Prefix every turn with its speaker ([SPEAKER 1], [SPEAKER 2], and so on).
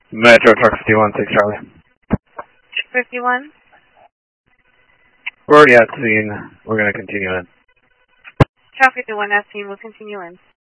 [SPEAKER 1] Metro Truck 51, 6 Charlie.
[SPEAKER 2] 51?
[SPEAKER 1] We're already at scene. We're going to continue in.
[SPEAKER 2] Truck 51 at scene. We'll continue in.